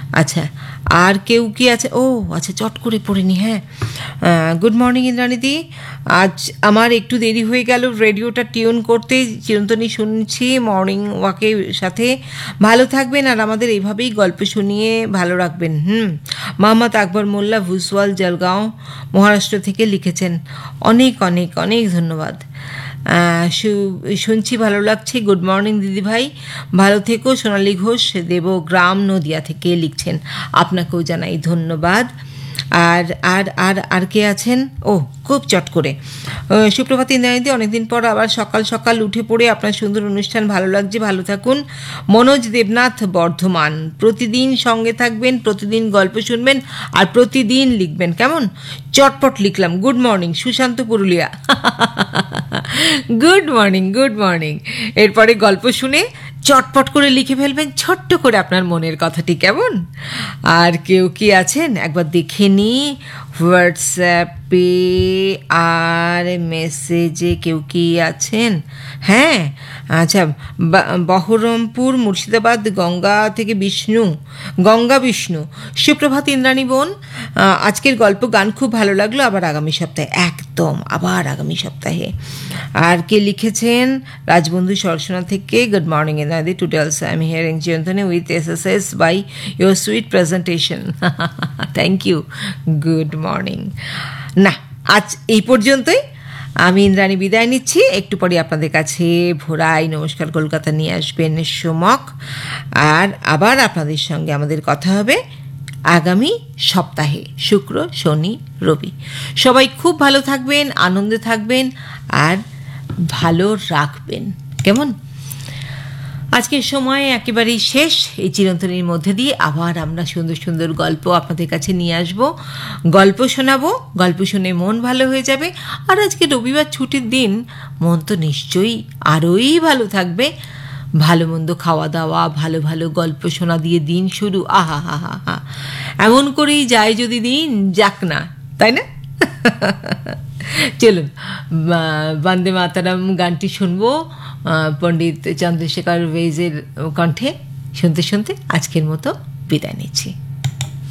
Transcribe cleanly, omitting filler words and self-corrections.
আচ্ছা, আর কেউ কি আছে? ও আচ্ছা, চট করে পড়ে নি। হ্যাঁ, গুড মর্নিং ইন্দ্রাণীদি। আজ আমার একটু দেরি হয়ে গেল রেডিওটা টিউন করতে, চিরন্তনী শুনছি মর্নিং ওয়াকের সাথে। ভালো থাকবেন আর আমাদের এইভাবেই গল্প শুনিয়ে ভালো রাখবেন। মোহাম্মদ আকবর মোল্লা, ভুসওয়াল, জলগাঁও, মহারাষ্ট্র থেকে লিখেছেন। অনেক অনেক অনেক ধন্যবাদ। শুনছি, ভালো লাগছে। গুড মর্নিং দিদিভাই, ভালো থেকো। সোনালী ঘোষ, দেবগ্রাম, নদিয়া থেকে লিখছেন। আপনাকেও জানাই ধন্যবাদ। আর আর আর আর কে আছেন? ও, খুব চট করে। সুপ্রভাত ইন্দ্রাণীদি, অনেকদিন পর আবার সকাল সকাল উঠে পড়ে আপনার সুন্দর অনুষ্ঠান ভালো লাগছে, ভালো থাকুন। মনোজ দেবনাথ, বর্ধমান। প্রতিদিন সঙ্গে থাকবেন, প্রতিদিন গল্প শুনবেন আর প্রতিদিন লিখবেন, কেমন? চটপট লিখলাম। Good morning Sushant, Purulia. Good morning, good morning. এরপরে গল্প শুনে চটপট করে লিখে ফেলবেন ছোট্ট করে আপনার মনের কথাটি, কেমন? আর কেউ কি আছেন একবার দেখে নি হোয়াটসঅ্যাপে আর মেসেজে? কেউ কি আছেন? হ্যাঁ, আচ্ছা, বহরমপুর, মুর্শিদাবাদ, গঙ্গা বিষ্ণু। সুপ্রভাত ইন্দ্রাণী বোন, আজকের গল্প গান খুব ভালো লাগলো, আবার আগামী সপ্তাহে। একদম, আবার আগামী সপ্তাহে। আর কে লিখেছেন? রাজবন্ধু, সরসোনা থেকে। Good morning Indrani, today also I am hearing চিরন্তনী with SSS by your sweet presentation. Thank you. Good morning. না, আজ এই পর্যন্তই। আমি ইন্দ্রাণী বিদায় নিচ্ছি। একটু পরে আপনাদের কাছে ভোরাই নমস্কার কলকাতা নিয়ে আসবেন সোমক। আর আবার আপনাদের সঙ্গে আমাদের কথা হবে আগামী সপ্তাহে, শুক্র, শনি, রবি। সবাই খুব ভালো থাকবেন, আনন্দে থাকবেন আর ভালো রাখবেন, কেমন? আজকের সময় একেবারেই শেষ। এই চিরন্তনীর মধ্যে দিয়ে আবার আমরা সুন্দর সুন্দর গল্প আপনাদের কাছে নিয়ে আসব, গল্প শোনাবো। গল্প শুনে মন ভালো হয়ে যাবে। আর আজকে রবিবার, ছুটির দিন, মন তো নিশ্চয়ই আরোই ভালো থাকবে। ভালো মন্দ খাওয়া দাওয়া, ভালো ভালো গল্প শোনা দিয়ে দিন শুরু। আহা হা হা হা, এমন করেই যায় যদি দিন, যাক না, তাই না? চলুন, বন্দে মাতারাম গানটি শুনবো পণ্ডিত চন্দ্রশেখর বেইজের কণ্ঠে। শুনতে শুনতে আজকের মতো বিদায় নিচ্ছি।